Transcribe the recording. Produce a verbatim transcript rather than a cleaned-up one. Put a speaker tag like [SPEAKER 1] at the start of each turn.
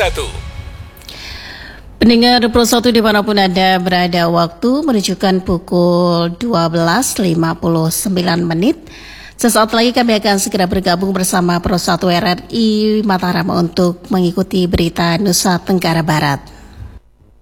[SPEAKER 1] satu.
[SPEAKER 2] Pendengar Pro satu dimanapun Anda berada, waktu menunjukkan pukul dua belas lima puluh sembilan menit. Sesaat lagi kami akan segera bergabung bersama Pro satu R R I Mataram untuk mengikuti berita Nusa Tenggara Barat.